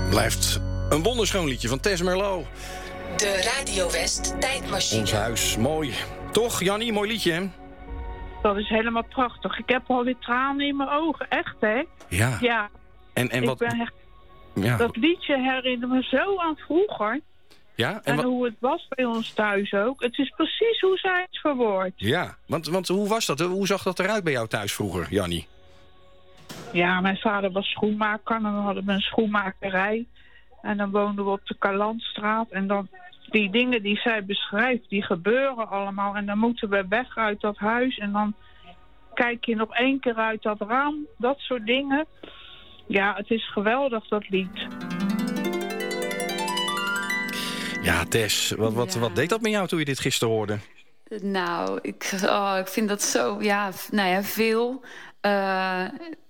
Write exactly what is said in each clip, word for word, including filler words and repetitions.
Blijft een wonderschoon liedje van Tess Merlo. De Radio West tijdmachine. Ons huis, mooi. Toch, Jannie, mooi liedje, hè? Dat is helemaal prachtig. Ik heb alweer tranen in mijn ogen, echt, hè? Ja. Ja. En, en ik wat... ben echt... Ja. Dat liedje herinnert me zo aan vroeger. Ja? En, En, wat... hoe het was bij ons thuis ook. Het is precies hoe zij het verwoordt. Ja, want, want hoe was dat? Hoe zag dat eruit bij jou thuis vroeger, Jannie? Ja, mijn vader was schoenmaker en dan hadden we een schoenmakerij. En dan woonden we op de Kalandstraat. En dan die dingen die zij beschrijft, die gebeuren allemaal. En dan moeten we weg uit dat huis. En dan kijk je nog één keer uit dat raam. Dat soort dingen. Ja, het is geweldig, dat lied. Ja, Tess, wat, wat, Ja. wat deed dat met jou toen je dit gisteren hoorde? Nou, ik, oh, ik vind dat zo, ja, nou ja, veel. Uh,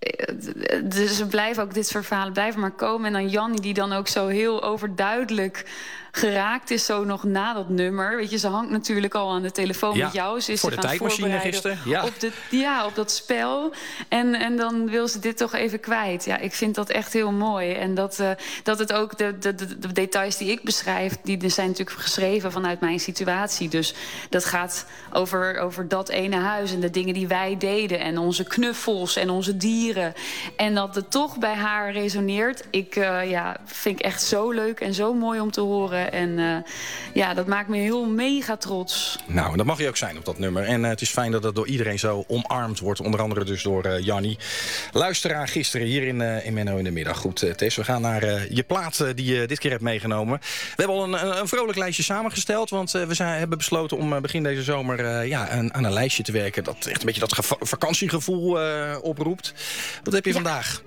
dus er blijven ook dit soort verhalen blijven maar komen. En dan Jannie die dan ook zo heel overduidelijk geraakt is zo nog na dat nummer. Weet je, ze hangt natuurlijk al aan de telefoon Ja, met jou. Ze is voor zich de aan het tijdmachine voorbereiden gisteren. Ja. Op, de, ja, op dat spel. En, en dan wil ze dit toch even kwijt. Ja, ik vind dat echt heel mooi. En dat, uh, dat het ook de, de, de, de details die ik beschrijf, die zijn natuurlijk geschreven vanuit mijn situatie. Dus dat gaat over, over dat ene huis en de dingen die wij deden. En onze knuffels en onze dieren. En dat het toch bij haar resoneert. Ik uh, ja, vind ik echt zo leuk en zo mooi om te horen. En uh, ja, dat maakt me heel mega trots. Nou, dat mag je ook zijn op dat nummer. En uh, het is fijn dat het door iedereen zo omarmd wordt. Onder andere dus door uh, Jannie. Luisteraar gisteren hier in, uh, in Menno in de middag. Goed, uh, Tess, we gaan naar uh, je plaat uh, die je dit keer hebt meegenomen. We hebben al een, een, een vrolijk lijstje samengesteld. Want uh, we zijn, hebben besloten om uh, begin deze zomer uh, ja, een, aan een lijstje te werken. Dat echt een beetje dat geva- vakantiegevoel uh, oproept. Wat heb je Ja. vandaag?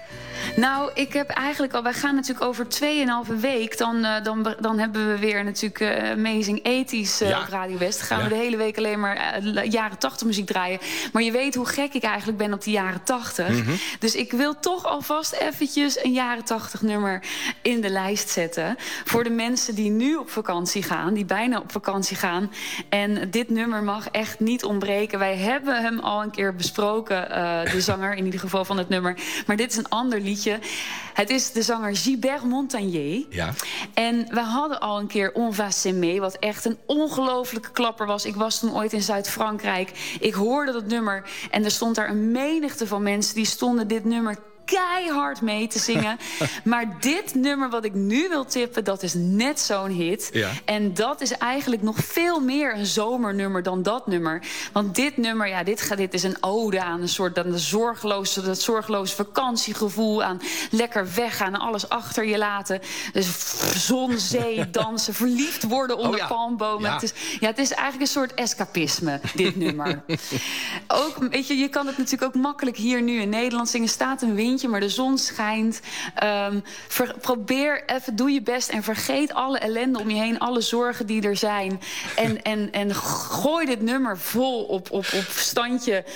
Nou, ik heb eigenlijk al... Wij gaan natuurlijk over tweeënhalve week. Dan, uh, dan, dan hebben we weer natuurlijk uh, Amazing eighties uh, Ja. op Radio West. Dan gaan Ja. we de hele week alleen maar uh, jaren tachtig muziek draaien. Maar je weet hoe gek ik eigenlijk ben op die jaren tachtig. Mm-hmm. Dus ik wil toch alvast eventjes een jaren tachtig nummer in de lijst zetten. Voor de mensen die nu op vakantie gaan. Die bijna op vakantie gaan. En dit nummer mag echt niet ontbreken. Wij hebben hem al een keer besproken. Uh, de zanger in ieder geval van het nummer. Maar dit is een ander liedje. Het is de zanger Gilbert Montagnier. Ja. En we hadden al een keer On va s'aimer, wat echt een ongelofelijke klapper was. Ik was toen ooit in Zuid-Frankrijk. Ik hoorde dat nummer en er stond daar een menigte van mensen die stonden dit nummer keihard mee te zingen. Maar dit nummer wat ik nu wil tippen, dat is net zo'n hit. Ja. En dat is eigenlijk nog veel meer een zomernummer dan dat nummer. Want dit nummer, ja, dit, gaat, dit is een ode aan een soort aan de zorgeloze, dat zorgeloze vakantiegevoel, aan lekker weggaan, alles achter je laten. Dus zon, zee, dansen, verliefd worden onder Oh ja. palmbomen. Ja. Het is, ja, het is eigenlijk een soort escapisme, dit nummer. Ook, weet je, je kan het natuurlijk ook makkelijk hier nu in Nederland zingen. Staat een windje, maar de zon schijnt. Um, ver, probeer even, doe je best en vergeet alle ellende om je heen, alle zorgen die er zijn. En, en, en gooi dit nummer vol op, op, op standje.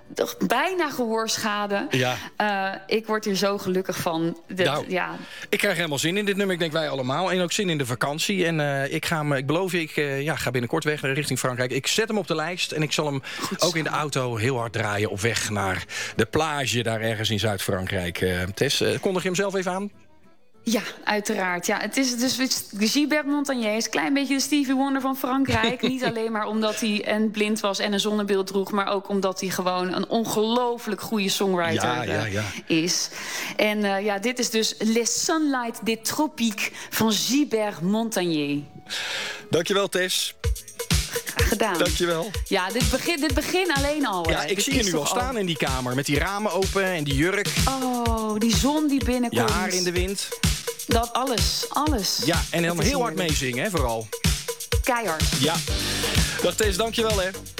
Bijna gehoorschade. Ja. Uh, ik word hier zo gelukkig van. Dat, Nou, ja. Ik krijg helemaal zin in dit nummer, ik denk wij allemaal. En ook zin in de vakantie. En uh, ik, ga hem, ik beloof je, ik uh, ja, ga binnenkort weg richting Frankrijk. Ik zet hem op de lijst en ik zal hem Goed ook zo. in de auto heel hard draaien op weg naar de plage daar ergens in Zuid-Frankrijk. Uh, Tess, uh, kondig je hem zelf even aan? Ja, uiteraard. Ja, het is dus Gilbert Montagnier is een klein beetje de Stevie Wonder van Frankrijk. Niet alleen maar omdat hij en blind was en een zonnebril droeg, maar ook omdat hij gewoon een ongelooflijk goede songwriter Ja, ja, ja. uh, is. En uh, ja, dit is dus Les Sunlight des Tropiques van Gilbert Montagnier. Dankjewel, Tess. Graag gedaan. Dankjewel. Ja, dit begin, dit begin alleen al. Ja, hè. ik Dit zie je is nu toch al staan in die kamer met die ramen open en die jurk. Oh, die zon die Je binnenkomt. haar in de wind. Dat alles, alles. Ja, en Het helemaal is heel hard heerlijk. meezingen, hè, vooral. Keihard. Ja. Dag Tess, dankjewel, hè.